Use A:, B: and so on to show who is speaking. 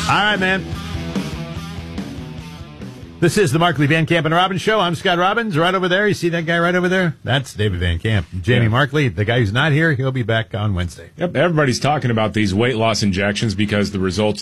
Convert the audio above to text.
A: All right, man. This is the Markley, Van Camp, and Robbins Show. I'm Scott Robbins. Right over there, you see that guy right over there? That's David Van Camp. Jamie Markley, the guy who's not here, he'll be back on Wednesday.
B: Yep, everybody's talking about these weight loss injections because the results